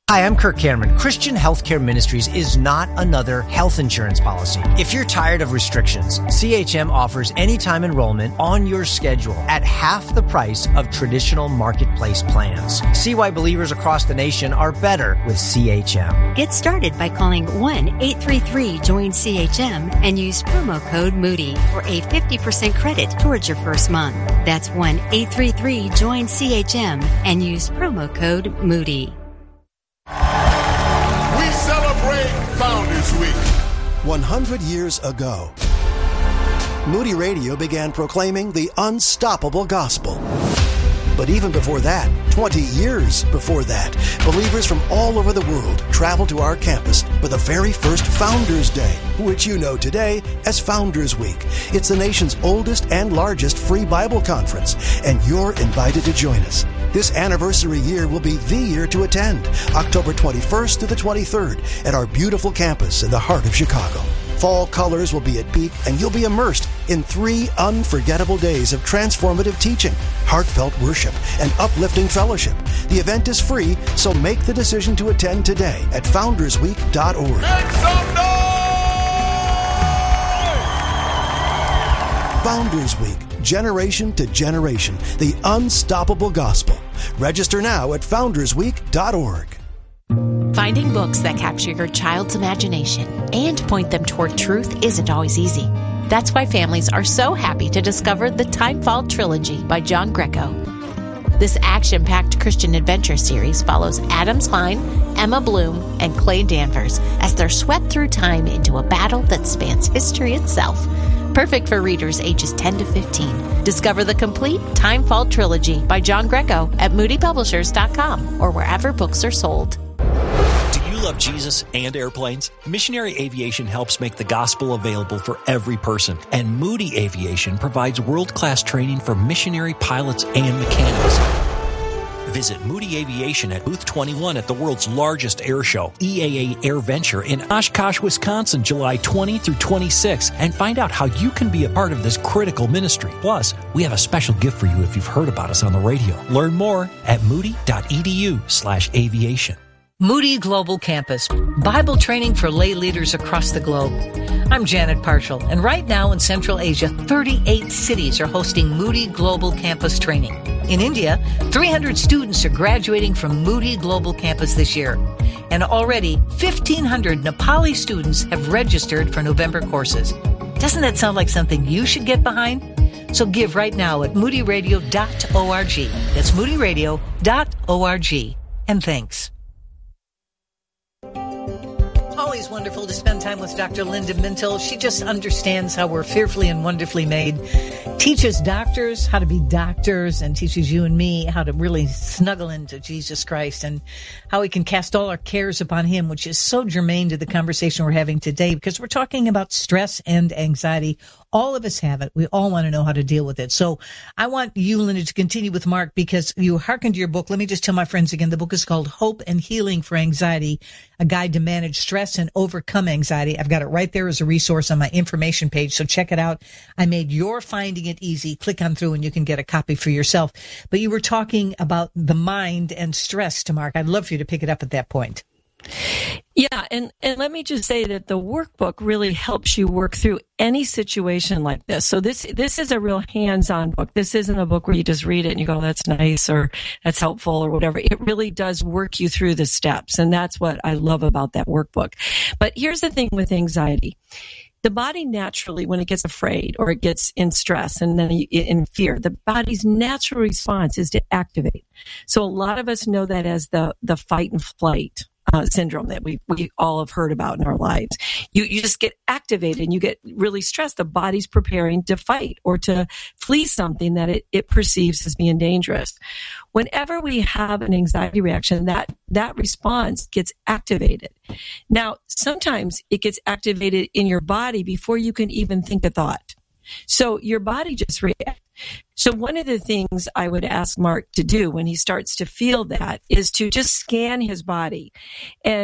Hi, I'm Kirk Cameron. Christian Healthcare Ministries is not another health insurance policy. If you're tired of restrictions, CHM offers anytime enrollment on your schedule at half the price of traditional marketplace plans. See why believers across the nation are better with CHM. Get started by calling 1-833-JOIN-CHM and use promo code Moody for a 50% credit towards your first month. That's 1-833-JOIN-CHM and use promo code Moody. We celebrate Founders Week. 100 years ago, Moody Radio began proclaiming the unstoppable gospel. But even before that, 20 years before that, believers from all over the world traveled to our campus for the very first Founders Day, which you know today as Founders Week. It's the nation's oldest and largest free Bible conference, and you're invited to join us. This anniversary year will be the year to attend, October 21st to the 23rd at our beautiful campus in the heart of Chicago. Fall colors will be at peak, and you'll be immersed in 3 unforgettable days of transformative teaching, heartfelt worship, and uplifting fellowship. The event is free, so make the decision to attend today at foundersweek.org. Make some noise! Founders Week, generation to generation, the unstoppable gospel. Register now at foundersweek.org. Finding books that capture your child's imagination and point them toward truth isn't always easy. That's why families are so happy to discover the Timefall Trilogy by John Greco. This action-packed Christian adventure series follows Adam Klein, Emma Bloom, and Clay Danvers as they're swept through time into a battle that spans history itself. Perfect for readers ages 10 to 15. Discover the complete Timefall Trilogy by John Greco at moodypublishers.com or wherever books are sold. Do you love Jesus and airplanes? Missionary Aviation helps make the gospel available for every person, and Moody Aviation provides world-class training for missionary pilots and mechanics. Visit Moody Aviation at Booth 21 at the world's largest air show, EAA Air Venture in Oshkosh, Wisconsin, July 20 through 26, and find out how you can be a part of this critical ministry. Plus, we have a special gift for you if you've heard about us on the radio. Learn more at moody.edu/aviation. Moody Global Campus, Bible training for lay leaders across the globe. I'm Janet Parshall, and right now in Central Asia, 38 cities are hosting Moody Global Campus training. In India, 300 students are graduating from Moody Global Campus this year. And already, 1,500 Nepali students have registered for November courses. Doesn't that sound like something you should get behind? So give right now at moodyradio.org. That's moodyradio.org. And thanks. Always wonderful to spend time with Dr. Linda Mintle. She just understands how we're fearfully and wonderfully made, teaches doctors how to be doctors, and teaches you and me how to really snuggle into Jesus Christ and how we can cast all our cares upon him, which is so germane to the conversation we're having today, because we're talking about stress and anxiety. All of us have it. We all want to know how to deal with it. So I want you, Linda, to continue with Mark, because you hearkened to your book. Let me just tell my friends again, the book is called Hope and Healing for Anxiety, a guide to manage stress and overcome anxiety. I've got it right there as a resource on my information page, so check it out. I made your finding it easy. Click on through and you can get a copy for yourself. But you were talking about the mind and stress to Mark. I'd love for you to pick it up at that point. Yeah, and let me just say that the workbook really helps you work through any situation like this. So this is a real hands-on book. This isn't a book where you just read it and you go, that's nice or that's helpful or whatever. It really does work you through the steps, and that's what I love about that workbook. But here's the thing with anxiety. The body naturally, when it gets afraid or it gets in stress and then in fear, the body's natural response is to activate. So a lot of us know that as the fight and flight syndrome that we all have heard about in our lives. You just get activated and you get really stressed. The body's preparing to fight or to flee something that it perceives as being dangerous. Whenever we have an anxiety reaction, that response gets activated. Now, sometimes it gets activated in your body before you can even think a thought. So your body just reacts. So one of the things I would ask Mark to do when he starts to feel that is to just scan his body. And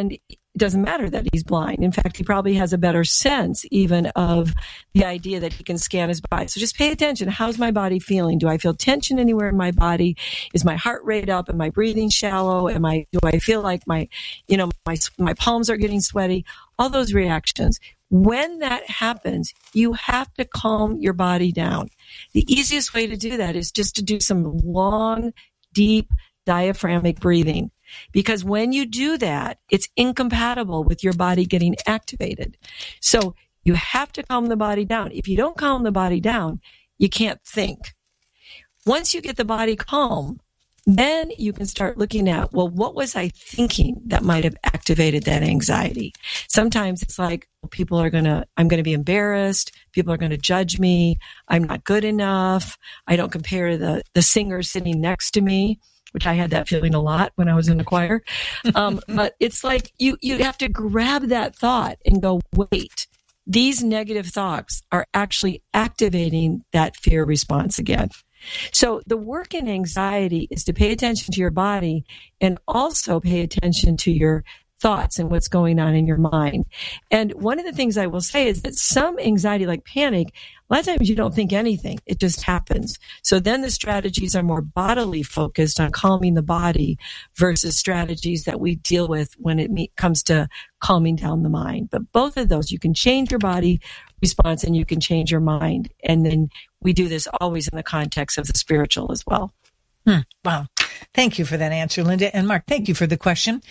it doesn't matter that he's blind. In fact, he probably has a better sense even of the idea that he can scan his body. So just pay attention. How's my body feeling? Do I feel tension anywhere in my body? Is my heart rate up? Am I breathing shallow? Do I feel like my palms are getting sweaty? All those reactions. When that happens, you have to calm your body down. The easiest way to do that is just to do some long, deep diaphragmatic breathing. Because when you do that, it's incompatible with your body getting activated. So you have to calm the body down. If you don't calm the body down, you can't think. Once you get the body calm, then you can start looking at, well, what was I thinking that might have activated that anxiety? Sometimes it's like, I'm going to be embarrassed. People are going to judge me. I'm not good enough. I don't compare the singer sitting next to me, which I had that feeling a lot when I was in the choir. But it's like you have to grab that thought and go, wait, these negative thoughts are actually activating that fear response again. So the work in anxiety is to pay attention to your body and also pay attention to your thoughts and what's going on in your mind. And one of the things I will say is that some anxiety, like panic, a lot of times you don't think anything. It just happens. So then the strategies are more bodily focused on calming the body versus strategies that we deal with when it comes to calming down the mind. But both of those, you can change your body response and you can change your mind. And then we do this always in the context of the spiritual as well. Wow. Thank you for that answer, Linda. And Mark, thank you for the question.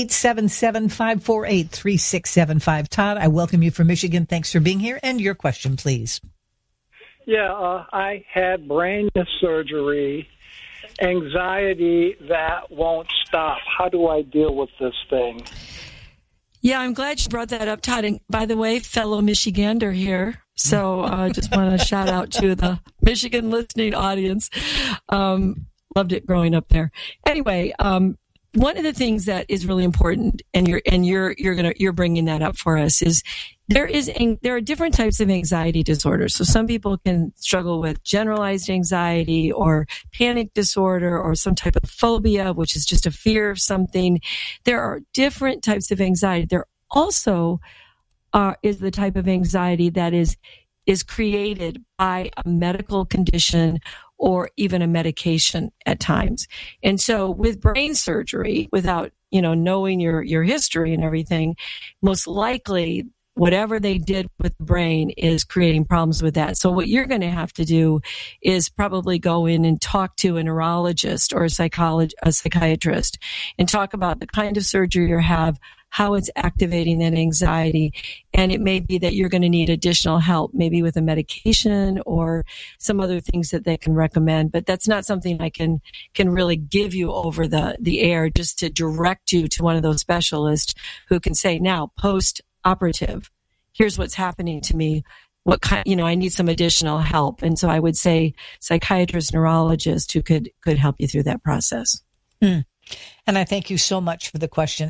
877-548-3675. Todd, I welcome you from Michigan. Thanks for being here. And your question, please. Yeah, I had brain surgery, anxiety that won't stop. How do I deal with this thing? Yeah, I'm glad you brought that up, Todd. And by the way, fellow Michigander here. So I just want to shout out to the Michigan listening audience. Loved it growing up there. Anyway, one of the things that is really important, and you're bringing that up for us, is there are different types of anxiety disorders. So some people can struggle with generalized anxiety or panic disorder or some type of phobia, which is just a fear of something. There are different types of anxiety. There also is the type of anxiety that is created by a medical condition or even a medication at times. And so with brain surgery, without, knowing your history and everything, most likely whatever they did with the brain is creating problems with that. So what you're going to have to do is probably go in and talk to a neurologist or a psychiatrist and talk about the kind of surgery you have, how it's activating that anxiety. And it may be that you're going to need additional help, maybe with a medication or some other things that they can recommend. But that's not something I can really give you over the air, just to direct you to one of those specialists who can say, now, post-operative, here's what's happening to me. What kind, I need some additional help. And so I would say psychiatrist, neurologist who could help you through that process. And I thank you so much for the question.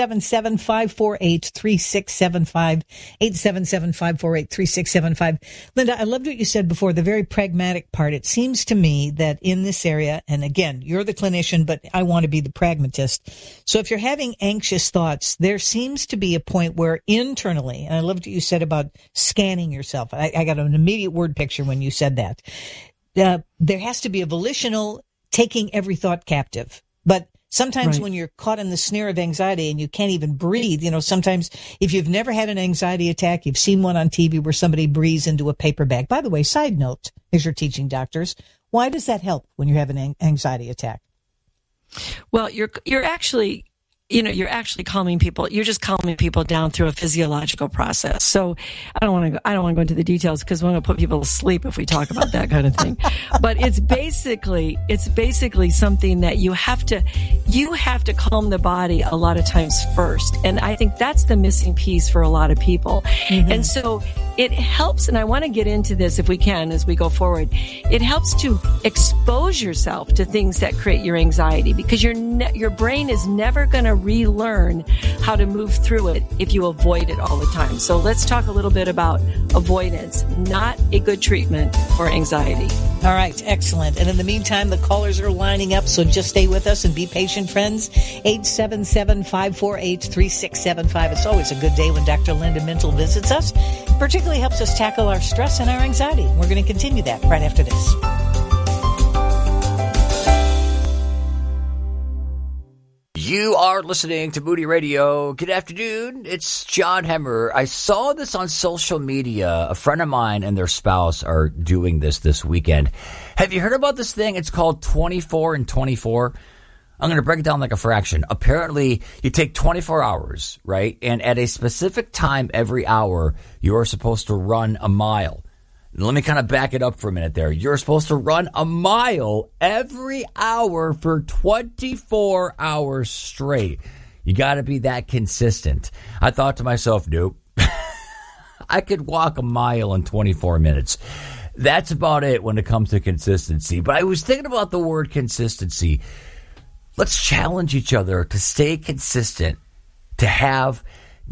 877-548-3675. 877-548-3675. Linda, I loved what you said before, the very pragmatic part. It seems to me that in this area, and again, you're the clinician, but I want to be the pragmatist. So if you're having anxious thoughts, there seems to be a point where internally, and I loved what you said about scanning yourself. I got an immediate word picture when you said that. There has to be a volitional taking every thought captive. But sometimes when you're caught in the snare of anxiety and you can't even breathe, sometimes if you've never had an anxiety attack, you've seen one on TV where somebody breathes into a paper bag. By the way, side note, as you're teaching doctors, why does that help when you have an anxiety attack? Well, you're actually calming people. You're just calming people down through a physiological process. So I don't want to go into the details because we're going to put people to sleep if we talk about that kind of thing. But it's basically something that you have to calm the body a lot of times first. And I think that's the missing piece for a lot of people. Mm-hmm. And so it helps, and I want to get into this if we can as we go forward. It helps to expose yourself to things that create your anxiety, because your brain is never going to relearn how to move through it if you avoid it all the time. So let's talk a little bit about avoidance, not a good treatment for anxiety. All right, excellent. And in the meantime, the callers are lining up, so just stay with us and be patient. and friends. 877-548-3675. It's always a good day when Dr. Linda Mintle visits us. It particularly helps us tackle our stress and our anxiety. We're going to continue that right after this. You are listening to Moody Radio. Good afternoon. It's John Hemmer. I saw this on social media. A friend of mine and their spouse are doing this weekend. Have you heard about this thing? It's called 24 and 24. I'm going to break it down like a fraction. Apparently, you take 24 hours, right? And at a specific time every hour, you're supposed to run a mile. Let me kind of back it up for a minute there. You're supposed to run a mile every hour for 24 hours straight. You got to be that consistent. I thought to myself, nope. I could walk a mile in 24 minutes. That's about it when it comes to consistency. But I was thinking about the word consistency. Let's challenge each other to stay consistent, to have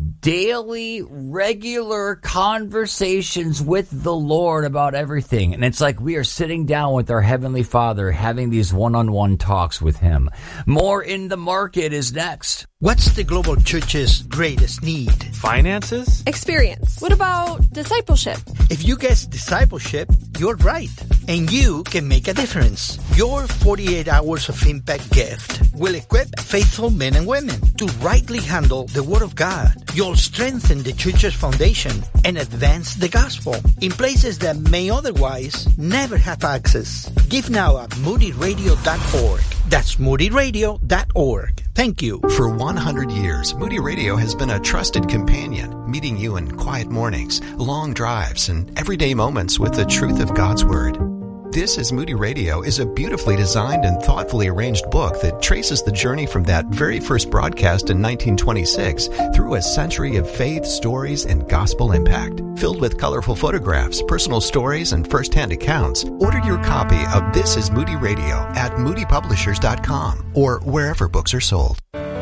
daily, regular conversations with the Lord about everything. And it's like we are sitting down with our Heavenly Father, having these one-on-one talks with Him. More In the Market is next. What's the global church's greatest need? Finances? Experience. What about discipleship? If you guess discipleship, you're right. And you can make a difference. Your 48 Hours of Impact gift will equip faithful men and women to rightly handle the Word of God. You'll strengthen the church's foundation and advance the gospel in places that may otherwise never have access. Give now at moodyradio.org. That's moodyradio.org. Thank you. For 100 years, Moody Radio has been a trusted companion, meeting you in quiet mornings, long drives, and everyday moments with the truth of God's Word. This is Moody Radio is a beautifully designed and thoughtfully arranged book that traces the journey from that very first broadcast in 1926 through a century of faith, stories, and gospel impact. Filled with colorful photographs, personal stories, and first-hand accounts, order your copy of This is Moody Radio at moodypublishers.com or wherever books are sold.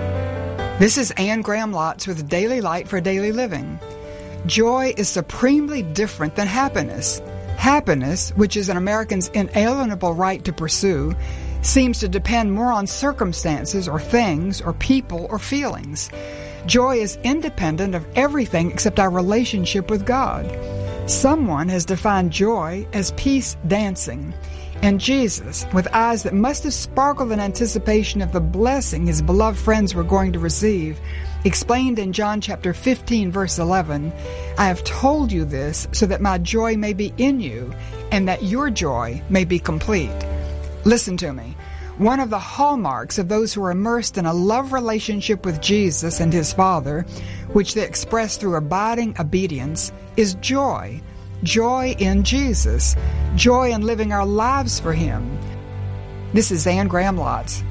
This is Anne Graham Lotz with Daily Light for Daily Living. Joy is supremely different than happiness. Happiness, which is an American's inalienable right to pursue, seems to depend more on circumstances or things or people or feelings. Joy is independent of everything except our relationship with God. Someone has defined joy as peace dancing. And Jesus, with eyes that must have sparkled in anticipation of the blessing his beloved friends were going to receive, explained in John chapter 15, verse 11, I have told you this so that my joy may be in you and that your joy may be complete. Listen to me. One of the hallmarks of those who are immersed in a love relationship with Jesus and his Father, which they express through abiding obedience, is joy. Joy in Jesus. Joy in living our lives for him. This is Anne Graham Lotz.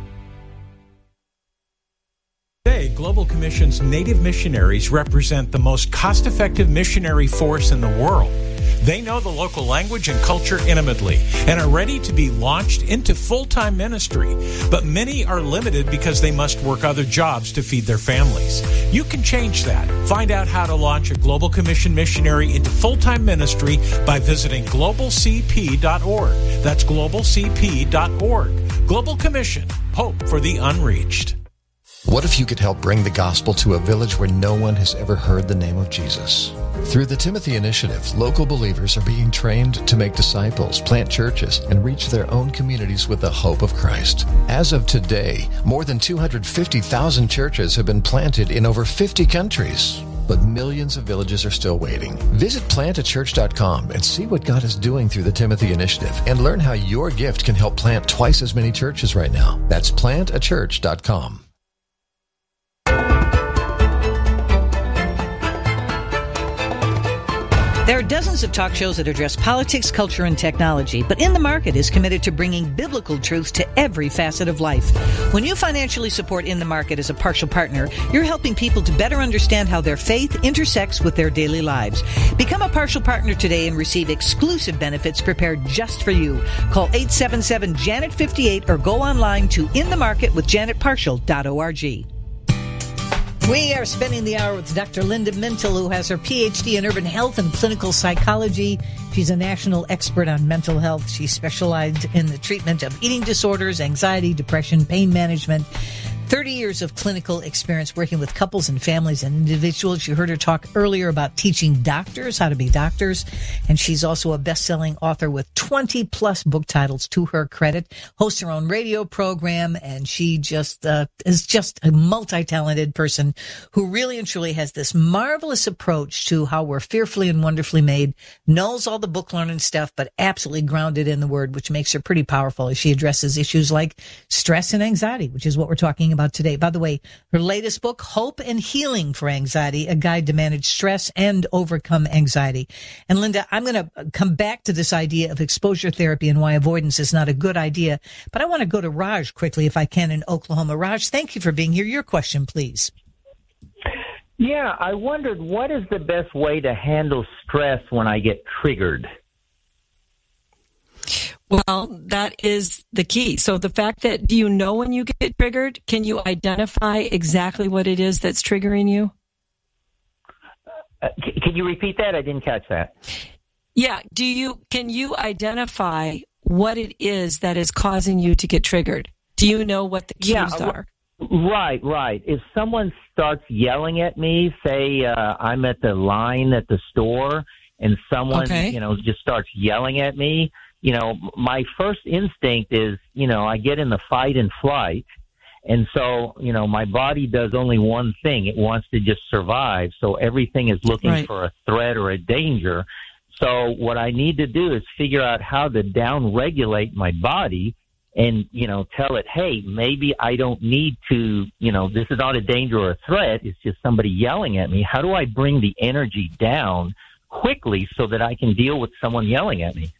Today, Global Commission's Native missionaries represent the most cost-effective missionary force in the world. They know the local language and culture intimately and are ready to be launched into full-time ministry. But many are limited because they must work other jobs to feed their families. You can change that. Find out how to launch a Global Commission missionary into full-time ministry by visiting globalcp.org. That's globalcp.org. Global Commission. Hope for the unreached. What if you could help bring the gospel to a village where no one has ever heard the name of Jesus? Through the Timothy Initiative, local believers are being trained to make disciples, plant churches, and reach their own communities with the hope of Christ. As of today, more than 250,000 churches have been planted in over 50 countries. But millions of villages are still waiting. Visit plantachurch.com and see what God is doing through the Timothy Initiative and learn how your gift can help plant twice as many churches right now. That's plantachurch.com. There are dozens of talk shows that address politics, culture, and technology, but In the Market is committed to bringing biblical truths to every facet of life. When you financially support In the Market as a partial partner, you're helping people to better understand how their faith intersects with their daily lives. Become a partial partner today and receive exclusive benefits prepared just for you. Call 877-JANET-58 or go online to inthemarketwithjanetpartial.org. We are spending the hour with Dr. Linda Mintle, who has her PhD in urban health and clinical psychology. She's a national expert on mental health. She specialized in the treatment of eating disorders, anxiety, depression, pain management. 30 years of clinical experience working with couples and families and individuals. You heard her talk earlier about teaching doctors how to be doctors. And she's also a best-selling author with 20-plus book titles to her credit. Hosts her own radio program, and she just is just a multi-talented person who really and truly has this marvelous approach to how we're fearfully and wonderfully made, knows all the book learning stuff, but absolutely grounded in the Word, which makes her pretty powerful as she addresses issues like stress and anxiety, which is what we're talking about today. By the way, her latest book, Hope and Healing for Anxiety, a guide to manage stress and overcome anxiety. And Linda, I'm going to come back to this idea of exposure therapy and why avoidance is not a good idea. But I want to go to Raj quickly, if I can, in Oklahoma. Raj, thank you for being here. Your question, please. Yeah, I wondered, what is the best way to handle stress when I get triggered? Well, that is the key. So the fact that, do you know when you get triggered? Can you identify exactly what it is that's triggering you? Can you repeat that? I didn't catch that. Yeah. Can you identify what it is that is causing you to get triggered? Do you know what the cues are? Right. If someone starts yelling at me, say I'm at the line at the store and someone, just starts yelling at me, my first instinct is, I get in the fight and flight. And so, my body does only one thing. It wants to just survive. So everything is looking for a threat or a danger. So what I need to do is figure out how to down-regulate my body and, tell it, hey, maybe I don't need to, this is not a danger or a threat. It's just somebody yelling at me. How do I bring the energy down quickly so that I can deal with someone yelling at me?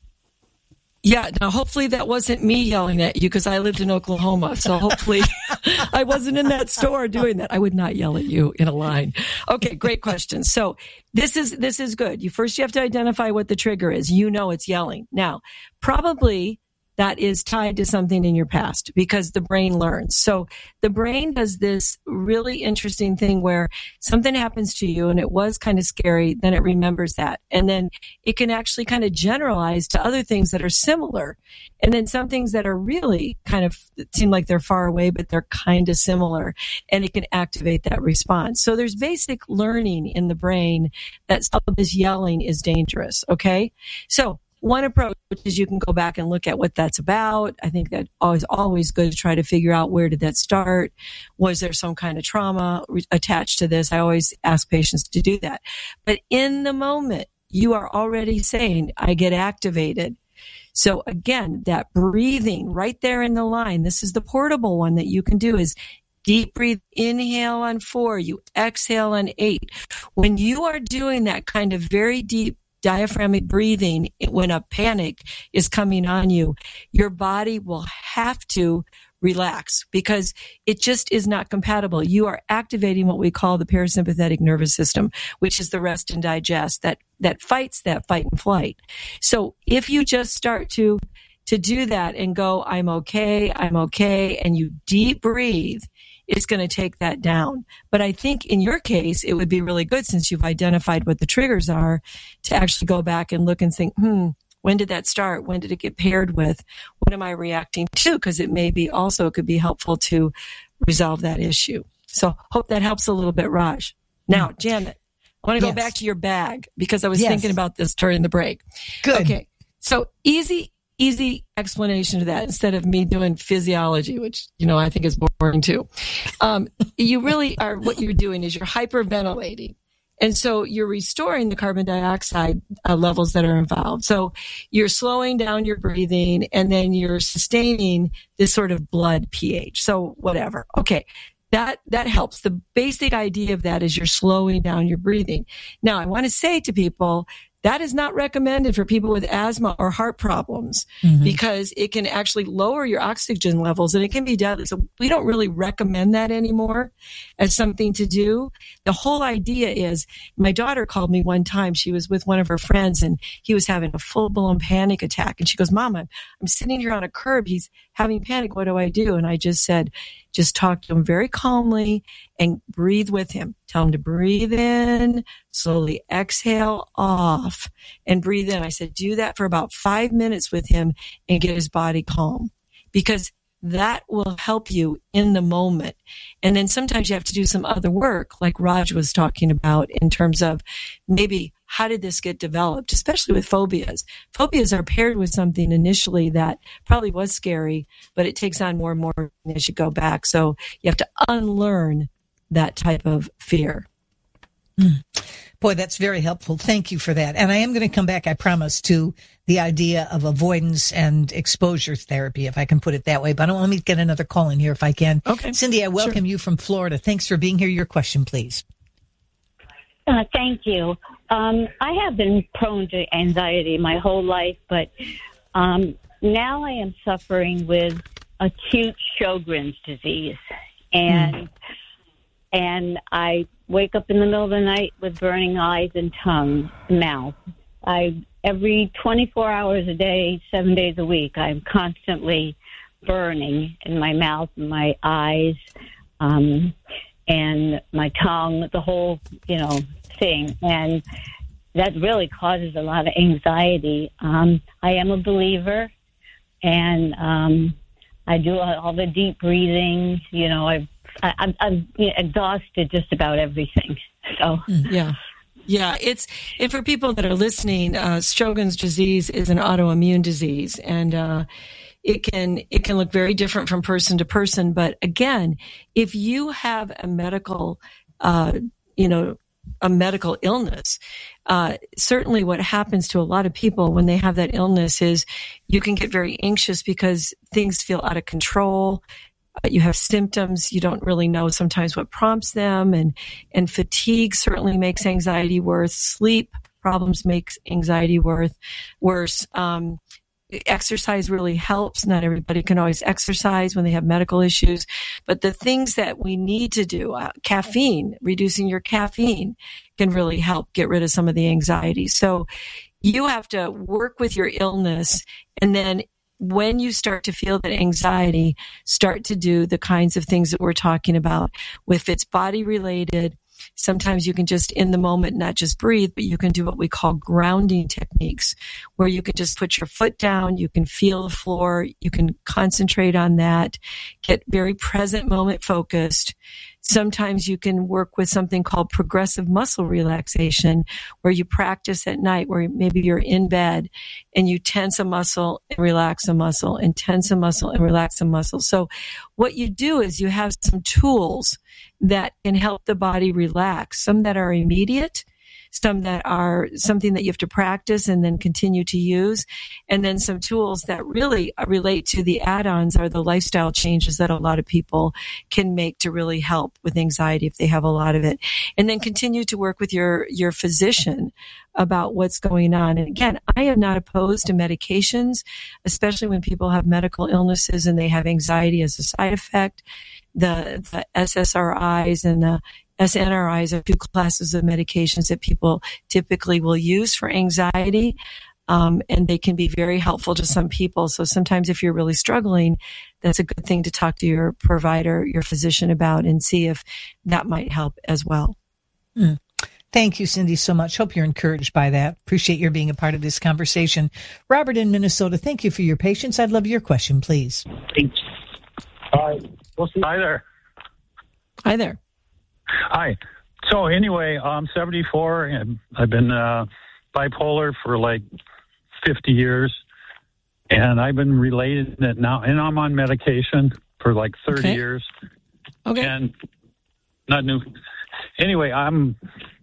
Yeah, now hopefully that wasn't me yelling at you because I lived in Oklahoma. So hopefully I wasn't in that store doing that. I would not yell at you in a line. Okay, great question. So this is good. You have to identify what the trigger is. It's yelling. Now, probably that is tied to something in your past because the brain learns. So the brain does this really interesting thing where something happens to you and it was kind of scary, then it remembers that. And then it can actually kind of generalize to other things that are similar. And then some things that are really kind of seem like they're far away, but they're kind of similar. And it can activate that response. So there's basic learning in the brain that some of this yelling is dangerous. Okay. So one approach is you can go back and look at what that's about. I think that always good to try to figure out where did that start? Was there some kind of trauma attached to this? I always ask patients to do that. But in the moment, you are already saying, I get activated. So again, that breathing right there in the line, this is the portable one that you can do is deep breathe, inhale on 4, you exhale on 8. When you are doing that kind of very deep diaphragmatic breathing, when a panic is coming on you, your body will have to relax because it just is not compatible. You are activating what we call the parasympathetic nervous system, which is the rest and digest that fights that fight and flight. So if you just start to do that and go, I'm okay, and you deep breathe, it's going to take that down. But I think in your case, it would be really good since you've identified what the triggers are to actually go back and look and think, when did that start? When did it get paired with? What am I reacting to? Because it could be helpful to resolve that issue. So hope that helps a little bit, Raj. Now, Janet, I want to go back to your bag because I was thinking about this during the break. Good. Okay. So easy explanation to that instead of me doing physiology, which, I think is boring too. You really are, what you're doing is you're hyperventilating. And so you're restoring the carbon dioxide levels that are involved. So you're slowing down your breathing and then you're sustaining this sort of blood pH. So whatever. Okay. That helps. The basic idea of that is you're slowing down your breathing. Now, I want to say to people That is not recommended for people with asthma or heart problems because it can actually lower your oxygen levels and it can be deadly. So we don't really recommend that anymore as something to do. The whole idea is, my daughter called me one time. She was with one of her friends and he was having a full-blown panic attack. And she goes, Mom, I'm sitting here on a curb. He's having panic. What do I do? And I just said, just talk to him very calmly and breathe with him. Tell him to breathe in, slowly exhale off, and breathe in. I said, do that for about 5 minutes with him and get his body calm, because that will help you in the moment. And then sometimes you have to do some other work, like Raj was talking about, in terms of maybe how did this get developed, especially with phobias. Phobias are paired with something initially that probably was scary, but it takes on more and more as you go back. So you have to unlearn that type of fear. Boy, that's very helpful. Thank you for that. And I am going to come back, I promise, to the idea of avoidance and exposure therapy, if I can put it that way. But let me get another call in here if I can. Okay. Cindy, I welcome you from Florida. Thanks for being here. Your question, please. Thank you. I have been prone to anxiety my whole life, but now I am suffering with acute Sjogren's disease. And I wake up in the middle of the night with burning eyes and tongue, mouth. Every 24 hours a day, 7 days a week, I'm constantly burning in my mouth, my eyes, and my tongue, the whole, thing. And that really causes a lot of anxiety. I am a believer, and I do all the deep breathing. I'm exhausted just about everything. So yeah. And for people that are listening, Sjogren's disease is an autoimmune disease, and it can look very different from person to person. But again, if you have a medical, a medical illness, certainly what happens to a lot of people when they have that illness is you can get very anxious because things feel out of control. You have symptoms. You don't really know sometimes what prompts them, and fatigue certainly makes anxiety worse. Sleep problems makes anxiety worse. Exercise really helps. Not everybody can always exercise when they have medical issues, but the things that we need to do, caffeine, reducing your caffeine can really help get rid of some of the anxiety. So you have to work with your illness, and then when you start to feel that anxiety, start to do the kinds of things that we're talking about. If it's body related, sometimes you can just in the moment not just breathe, but you can do what we call grounding techniques, where you can just put your foot down, you can feel the floor, you can concentrate on that, get very present moment focused. Sometimes you can work with something called progressive muscle relaxation, where you practice at night, where maybe you're in bed and you tense a muscle and relax a muscle and tense a muscle and relax a muscle. So what you do is you have some tools that can help the body relax, some that are immediate, some that are something that you have to practice and then continue to use. And then some tools that really relate to the add-ons are the lifestyle changes that a lot of people can make to really help with anxiety if they have a lot of it. And then continue to work with your physician about what's going on. And again, I am not opposed to medications, especially when people have medical illnesses and they have anxiety as a side effect. The SSRIs and the SNRIs are two classes of medications that people typically will use for anxiety, and they can be very helpful to some people. So sometimes if you're really struggling, that's a good thing to talk to your provider, your physician about, and see if that might help as well. Thank you, Cindy, so much. Hope you're encouraged by that. Appreciate your being a part of this conversation. Robert in Minnesota, thank you for your patience. I'd love your question, please. Hi there. Hi there. Hi. So anyway, I'm 74 and I've been bipolar for like 50 years, and I've been related it now, and I'm on medication for like 30 years. Okay. And not new. Anyway, I'm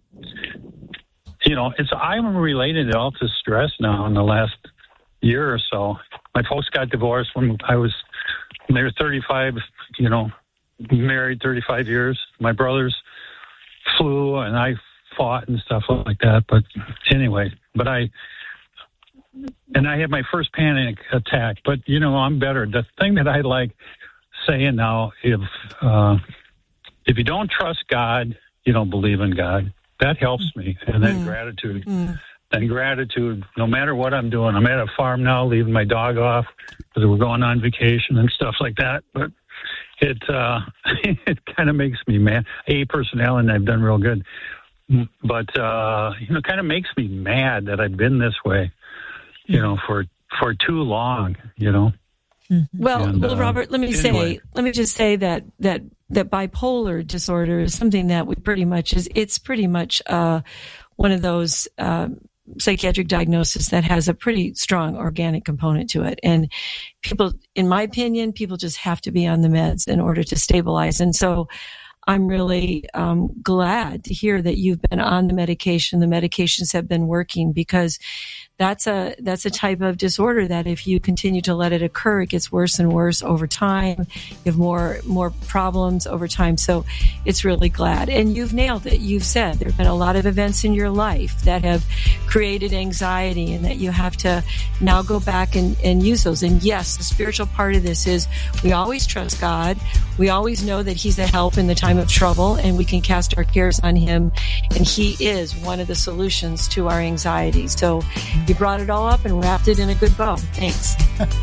related it all to stress now in the last year or so. My folks got divorced when they were 35, married 35 years. My brother's flu, and I fought and stuff like that. But anyway, I had my first panic attack. But I'm better. The thing that I like saying now, if you don't trust God, you don't believe in God. That helps me. And then gratitude. And gratitude, no matter what I'm doing. I'm at a farm now, leaving my dog off because we're going on vacation and stuff like that. But it kind of makes me mad. A personality, and I've done real good. But it kind of makes me mad that I've been this way, for too long. Well, Robert, let me just say that bipolar disorder is something that we pretty much it's pretty much one of those psychiatric diagnosis that has a pretty strong organic component to it. And people, in my opinion, people just have to be on the meds in order to stabilize. And so I'm really glad to hear that you've been on the medication. The medications have been working, because that's a type of disorder that if you continue to let it occur, it gets worse and worse over time. You have more problems over time. So it's really glad. And you've nailed it. You've said there have been a lot of events in your life that have created anxiety, and that you have to now go back and use those. And yes, the spiritual part of this is we always trust God. We always know that He's a help in the time of trouble, and we can cast our cares on Him. And He is one of the solutions to our anxiety. So you brought it all up and wrapped it in a good bow. Thanks.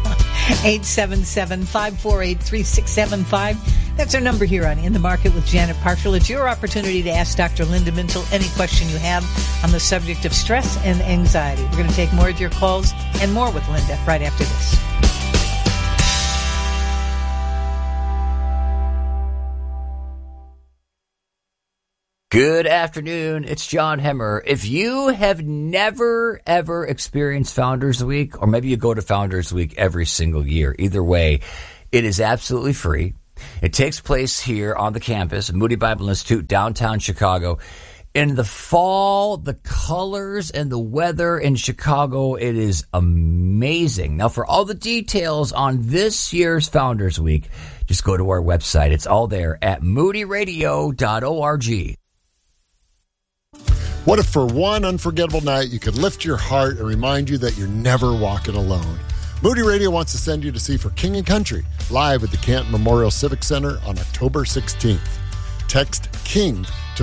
877-548-3675. That's our number here on In the Market with Janet Parshall. It's your opportunity to ask Dr. Linda Mintle any question you have on the subject of stress and anxiety. We're going to take more of your calls and more with Linda right after this. Good afternoon. It's John Hemmer. If you have never, ever experienced Founders Week, or maybe you go to Founders Week every single year, either way, it is absolutely free. It takes place here on the campus, Moody Bible Institute, downtown Chicago. In the fall, the colors and the weather in Chicago, it is amazing. Now, for all the details on this year's Founders Week, just go to our website. It's all there at moodyradio.org. What if for one unforgettable night you could lift your heart and remind you that you're never walking alone? Moody Radio wants to send you to see For King and Country live at the Canton Memorial Civic Center on October 16th. Text KING to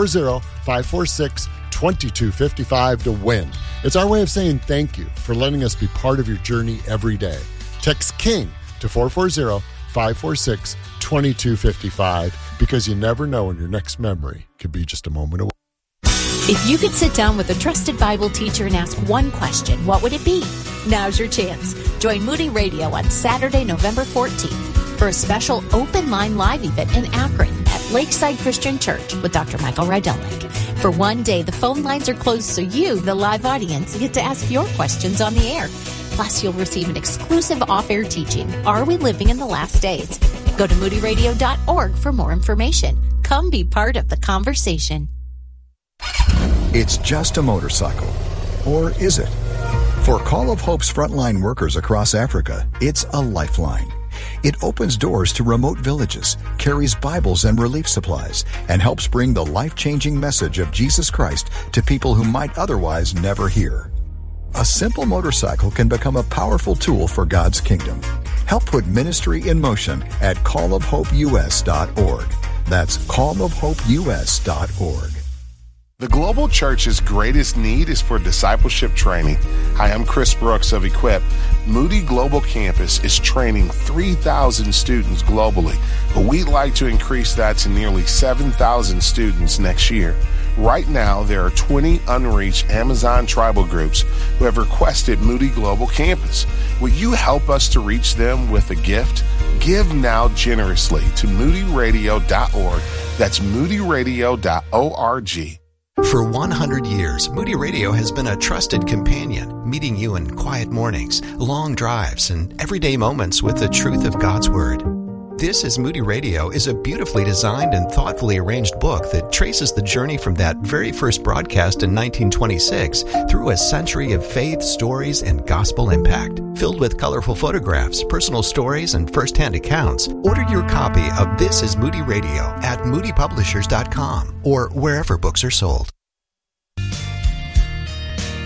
440-546-2255 to win. It's our way of saying thank you for letting us be part of your journey every day. Text KING to 440-546-2255, because you never know when your next memory could be just a moment away. If you could sit down with a trusted Bible teacher and ask one question, what would it be? Now's your chance. Join Moody Radio on Saturday, November 14th for a special open line live event in Akron at Lakeside Christian Church with Dr. Michael Rydelnik. For one day, the phone lines are closed so you, the live audience, get to ask your questions on the air. Plus, you'll receive an exclusive off-air teaching, Are We Living in the Last Days? Go to moodyradio.org for more information. Come be part of the conversation. It's just a motorcycle. Or is it? For Call of Hope's frontline workers across Africa, it's a lifeline. It opens doors to remote villages, carries Bibles and relief supplies, and helps bring the life-changing message of Jesus Christ to people who might otherwise never hear. A simple motorcycle can become a powerful tool for God's kingdom. Help put ministry in motion at callofhopeus.org. That's callofhopeus.org. The Global Church's greatest need is for discipleship training. Hi, I'm Chris Brooks of Equip. Moody Global Campus is training 3,000 students globally, but we'd like to increase that to nearly 7,000 students next year. Right now, there are 20 unreached Amazon tribal groups who have requested Moody Global Campus. Will you help us to reach them with a gift? Give now generously to moodyradio.org. That's moodyradio.org. For 100 years, Moody Radio has been a trusted companion, meeting you in quiet mornings, long drives, and everyday moments with the truth of God's Word. This is Moody Radio is a beautifully designed and thoughtfully arranged book that traces the journey from that very first broadcast in 1926 through a century of faith, stories, and gospel impact. Filled with colorful photographs, personal stories, and first-hand accounts, order your copy of This is Moody Radio at moodypublishers.com or wherever books are sold.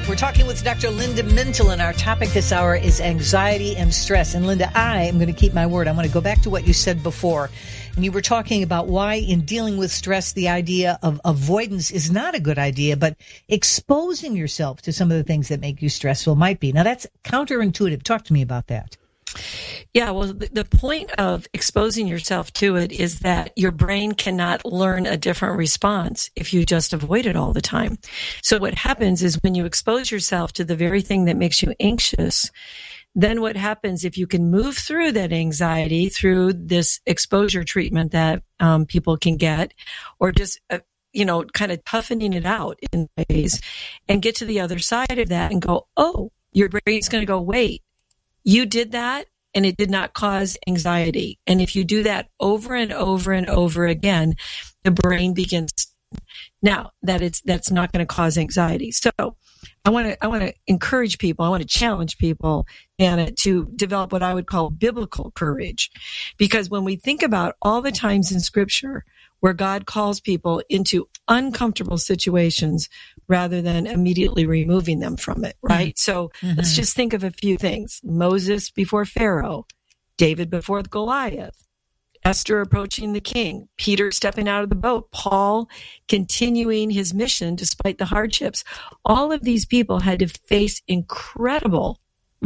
We're talking with Dr. Linda Mintle, and our topic this hour is anxiety and stress. And Linda, I am going to keep my word. I want to go back to what you said before. And you were talking about why in dealing with stress, the idea of avoidance is not a good idea, but exposing yourself to some of the things that make you stressful might be. Now, that's counterintuitive. Talk to me about that. Yeah, well, the point of exposing yourself to it is that your brain cannot learn a different response if you just avoid it all the time. So what happens is when you expose yourself to the very thing that makes you anxious, then what happens if you can move through that anxiety through this exposure treatment that people can get, or just kind of toughening it out in ways, and get to the other side of that and go, oh, your brain's going to go, wait, you did that and it did not cause anxiety. And if you do that over and over and over again, the brain begins now that's not going to cause anxiety. So I want to encourage people. I want to challenge people, Anna, to develop what I would call biblical courage. Because when we think about all the times in Scripture where God calls people into uncomfortable situations rather than immediately removing them from it, right? Mm-hmm. So let's just think of a few things. Moses before Pharaoh, David before Goliath, Esther approaching the king, Peter stepping out of the boat, Paul continuing his mission despite the hardships. All of these people had to face incredibly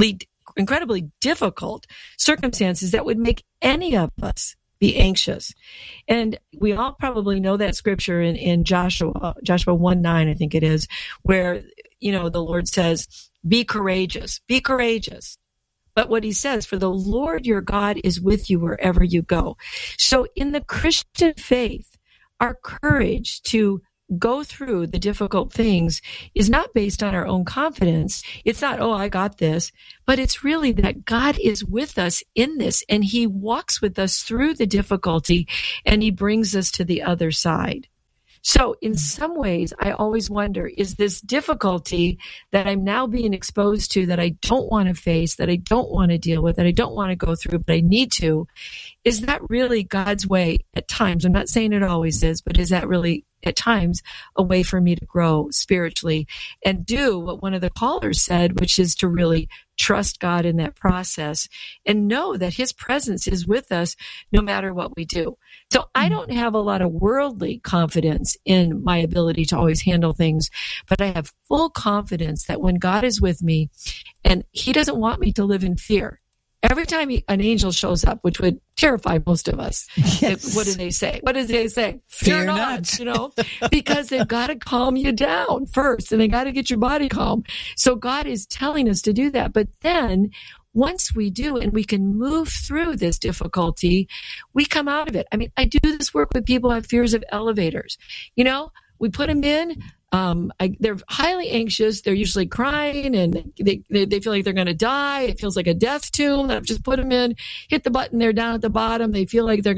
difficult circumstances that would make any of us be anxious. And we all probably know that scripture in Joshua 1:9, I think it is, where, the Lord says, be courageous, be courageous. But what he says, for the Lord your God is with you wherever you go. So in the Christian faith, our courage to go through the difficult things is not based on our own confidence. It's not, oh, I got this, but it's really that God is with us in this, and he walks with us through the difficulty, and he brings us to the other side. So in some ways, I always wonder, is this difficulty that I'm now being exposed to, that I don't want to face, that I don't want to deal with, that I don't want to go through, but I need to, is that really God's way at times? I'm not saying it always is, but is that really at times a way for me to grow spiritually and do what one of the callers said, which is to really trust God in that process and know that his presence is with us no matter what we do. So I don't have a lot of worldly confidence in my ability to always handle things, but I have full confidence that when God is with me, and he doesn't want me to live in fear. Every time an angel shows up, which would terrify most of us, yes. What do they say? Fear not, because they've got to calm you down first, and they got to get your body calm. So God is telling us to do that. But then once we do, and we can move through this difficulty, we come out of it. I mean, I do this work with people who have fears of elevators. We put them in. They're highly anxious. They're usually crying, and they feel like they're going to die. It feels like a death tomb. I've just put them in, hit the button. They're down at the bottom. They feel like they're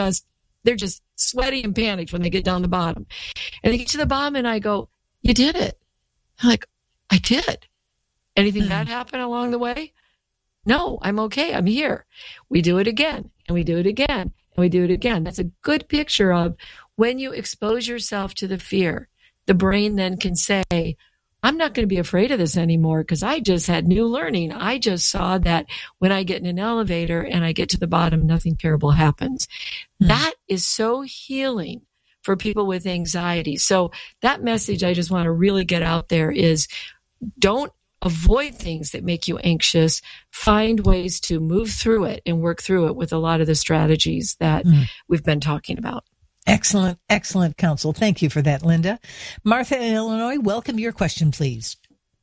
just sweaty and panicked when they get down the bottom. And they get to the bottom, and I go, you did it. I'm like, I did. Anything bad happen along the way? No, I'm okay. I'm here. We do it again, and we do it again, and we do it again. That's a good picture of when you expose yourself to the fear. The brain then can say, I'm not going to be afraid of this anymore because I just had new learning. I just saw that when I get in an elevator and I get to the bottom, nothing terrible happens. That is so healing for people with anxiety. So that message I just want to really get out there is, don't avoid things that make you anxious. Find ways to move through it and work through it with a lot of the strategies that we've been talking about. Excellent, excellent counsel. Thank you for that, Linda. Martha in Illinois, welcome. Your question, please.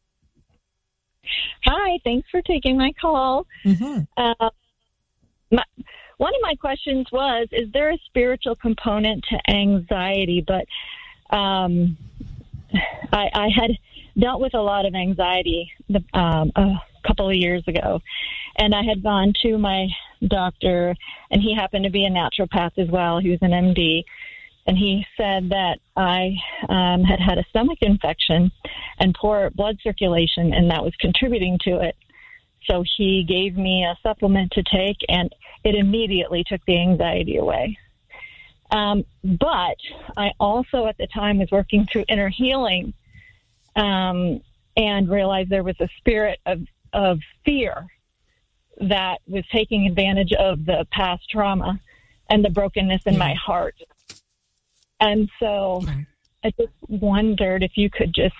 Hi, thanks for taking my call. Mm-hmm. One of my questions was, is there a spiritual component to anxiety? But I had dealt with a lot of anxiety a couple of years ago, and I had gone to my doctor, and he happened to be a naturopath as well. He was an MD, and he said that I had a stomach infection and poor blood circulation, and that was contributing to it. So he gave me a supplement to take, and it immediately took the anxiety away. But I also at the time was working through inner healing, and realized there was a spirit of fear that was taking advantage of the past trauma and the brokenness in my heart. And so I just wondered if you could just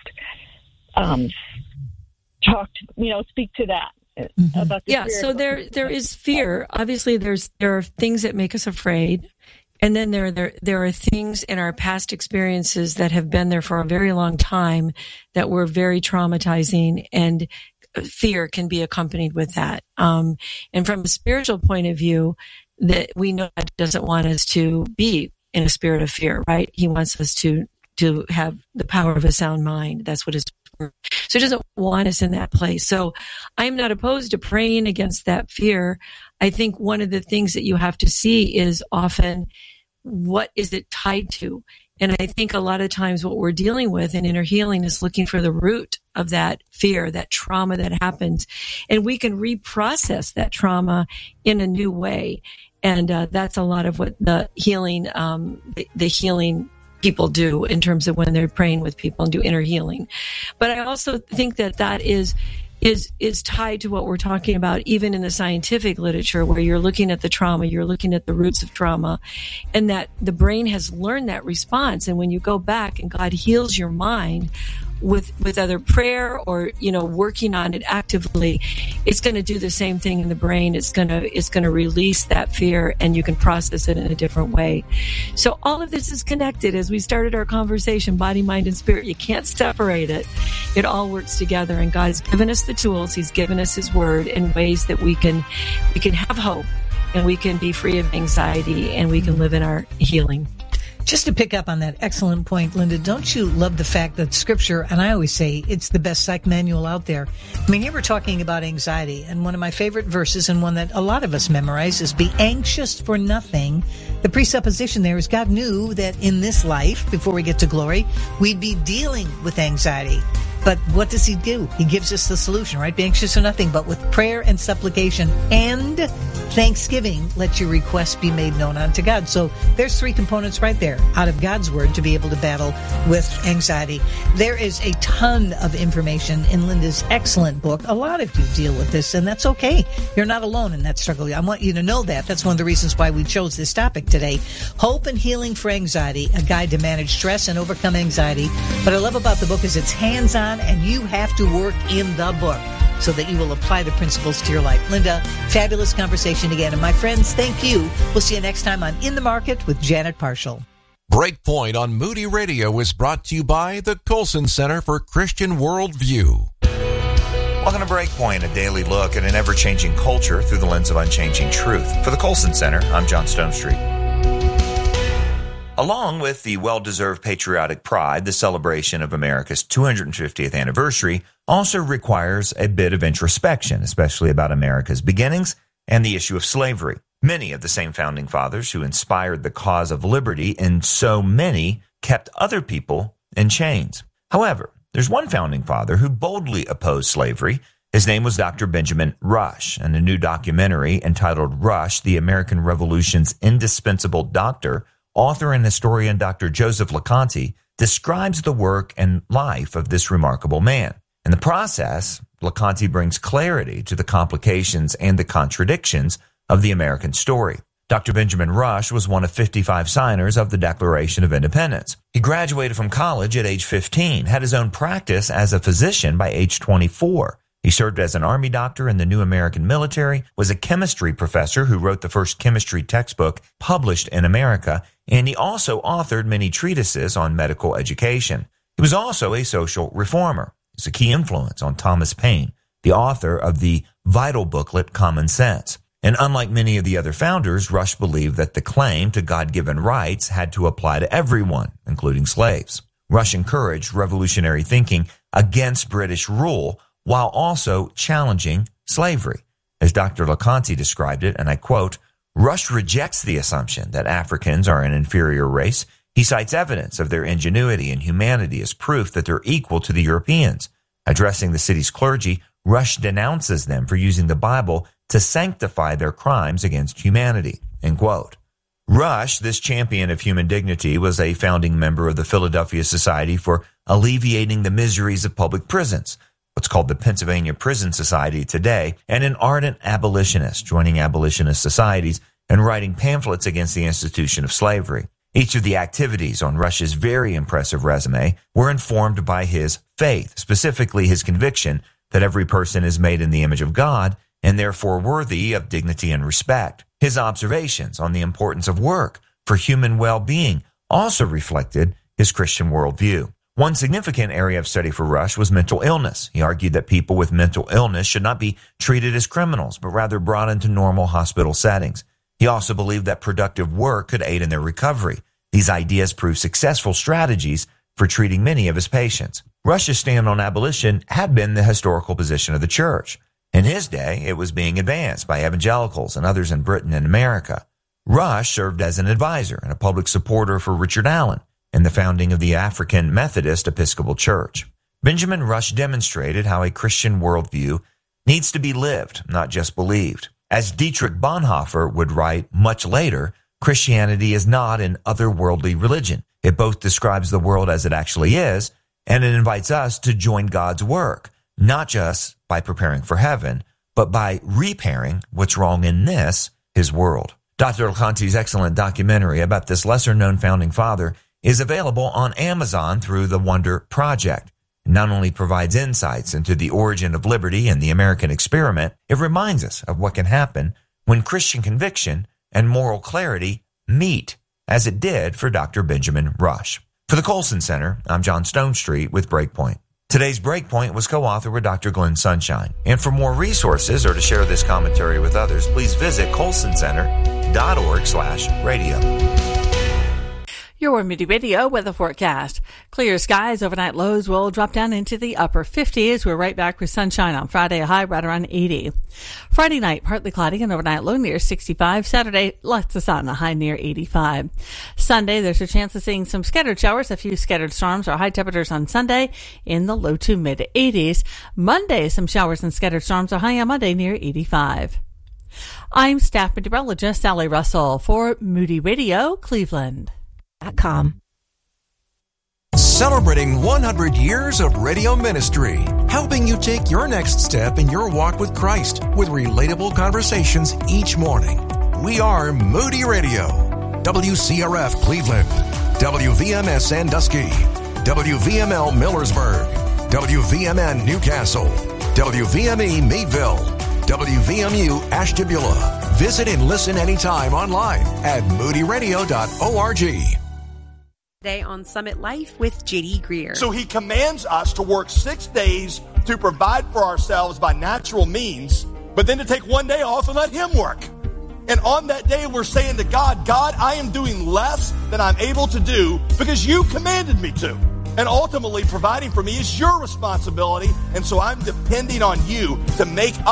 speak to that. About the so there is fear. Obviously, there are things that make us afraid, and then there are things in our past experiences that have been there for a very long time that were very traumatizing, and fear can be accompanied with that. And from a spiritual point of view, that we know God doesn't want us to be in a spirit of fear, right? He wants us to have the power of a sound mind. That's what his word. So he doesn't want us in that place. So I'm not opposed to praying against that fear. I think one of the things that you have to see is often what is it tied to? And I think a lot of times what we're dealing with in inner healing is looking for the root of that fear, that trauma that happens. And we can reprocess that trauma in a new way. And that's a lot of what the healing, the healing people do in terms of when they're praying with people and do inner healing. But I also think that is tied to what we're talking about, even in the scientific literature, where you're looking at the trauma, you're looking at the roots of trauma, and that the brain has learned that response. And when you go back and God heals your mind with other prayer or, working on it actively, it's going to do the same thing in the brain. It's going to release that fear, and you can process it in a different way. So all of this is connected. As we started our conversation, body, mind, and spirit, you can't separate it. It all works together, and God has given us the tools. He's given us his word in ways that we can have hope, and we can be free of anxiety, and we can live in our healing. Just to pick up on that excellent point, Linda, don't you love the fact that Scripture, and I always say it's the best psych manual out there. I mean, here we're talking about anxiety, and one of my favorite verses, and one that a lot of us memorize, is be anxious for nothing. The presupposition there is God knew that in this life, before we get to glory, we'd be dealing with anxiety. But what does he do? He gives us the solution, right? Be anxious for nothing, but with prayer and supplication and thanksgiving, let your requests be made known unto God. So there's three components right there out of God's word to be able to battle with anxiety. There is a ton of information in Linda's excellent book. A lot of you deal with this, and that's okay. You're not alone in that struggle. I want you to know that. That's one of the reasons why we chose this topic today. Hope and Healing for Anxiety, a guide to manage stress and overcome anxiety. What I love about the book is it's hands-on, and you have to work in the book so that you will apply the principles to your life. Linda, fabulous conversation again. And my friends, thank you. We'll see you next time on In the Market with Janet Parshall. Breakpoint on Moody Radio is brought to you by the Colson Center for Christian Worldview. Welcome to Breakpoint, a daily look at an ever-changing culture through the lens of unchanging truth. For the Colson Center, I'm John Stonestreet. Along with the well-deserved patriotic pride, the celebration of America's 250th anniversary also requires a bit of introspection, especially about America's beginnings and the issue of slavery. Many of the same founding fathers who inspired the cause of liberty and so many kept other people in chains. However, there's one founding father who boldly opposed slavery. His name was Dr. Benjamin Rush, and a new documentary entitled Rush, the American Revolution's Indispensable Doctor, author and historian Dr. Joseph LeConte describes the work and life of this remarkable man. In the process, LeConte brings clarity to the complications and the contradictions of the American story. Dr. Benjamin Rush was one of 55 signers of the Declaration of Independence. He graduated from college at age 15, had his own practice as a physician by age 24. He served as an Army doctor in the new American military, was a chemistry professor who wrote the first chemistry textbook published in America, and he also authored many treatises on medical education. He was also a social reformer. He's a key influence on Thomas Paine, the author of the vital booklet Common Sense. And unlike many of the other founders, Rush believed that the claim to God-given rights had to apply to everyone, including slaves. Rush encouraged revolutionary thinking against British rule, while also challenging slavery. As Dr. LeConte described it, and I quote, Rush rejects the assumption that Africans are an inferior race. He cites evidence of their ingenuity and humanity as proof that they're equal to the Europeans. Addressing the city's clergy, Rush denounces them for using the Bible to sanctify their crimes against humanity. End quote. Rush, this champion of human dignity, was a founding member of the Philadelphia Society for alleviating the miseries of public prisons, what's called the Pennsylvania Prison Society today, and an ardent abolitionist, joining abolitionist societies and writing pamphlets against the institution of slavery. Each of the activities on Rush's very impressive resume were informed by his faith, specifically his conviction that every person is made in the image of God and therefore worthy of dignity and respect. His observations on the importance of work for human well-being also reflected his Christian worldview. One significant area of study for Rush was mental illness. He argued that people with mental illness should not be treated as criminals, but rather brought into normal hospital settings. He also believed that productive work could aid in their recovery. These ideas proved successful strategies for treating many of his patients. Rush's stand on abolition had been the historical position of the church. In his day, it was being advanced by evangelicals and others in Britain and America. Rush served as an advisor and a public supporter for Richard Allen in the founding of the African Methodist Episcopal Church. Benjamin Rush demonstrated how a Christian worldview needs to be lived, not just believed. As Dietrich Bonhoeffer would write much later, Christianity is not an otherworldly religion. It both describes the world as it actually is, and it invites us to join God's work, not just by preparing for heaven, but by repairing what's wrong in this, his world. Dr. LeConte's excellent documentary about this lesser-known founding father is available on Amazon through the Wonder Project. It not only provides insights into the origin of liberty and the American experiment, it reminds us of what can happen when Christian conviction and moral clarity meet, as it did for Dr. Benjamin Rush. For the Colson Center, I'm John Stonestreet with Breakpoint. Today's Breakpoint was co-authored with Dr. Glenn Sunshine. And for more resources or to share this commentary with others, please visit colsoncenter.org/radio. Your Moody Radio weather forecast. Clear skies, overnight lows will drop down into the upper 50s. We're right back with sunshine on Friday, a high right around 80. Friday night, partly cloudy and overnight low near 65. Saturday, lots of sun, a high near 85. Sunday, there's a chance of seeing some scattered showers, a few scattered storms, or high temperatures on Sunday in the low to mid 80s. Monday, some showers and scattered storms, are high on Monday near 85. I'm staff meteorologist Sally Russell for Moody Radio, Cleveland. Celebrating 100 years of radio ministry, helping you take your next step in your walk with Christ with relatable conversations each morning. We are Moody Radio, WCRF Cleveland, WVMS Sandusky, WVML Millersburg, WVMN Newcastle, WVME Meadville, WVMU Ashtabula. Visit and listen anytime online at moodyradio.org. Today on Summit Life with J.D. Greer. So he commands us to work 6 days to provide for ourselves by natural means, but then to take one day off and let him work. And on that day, we're saying to God, God, I am doing less than I'm able to do because you commanded me to. And ultimately, providing for me is your responsibility. And so I'm depending on you to make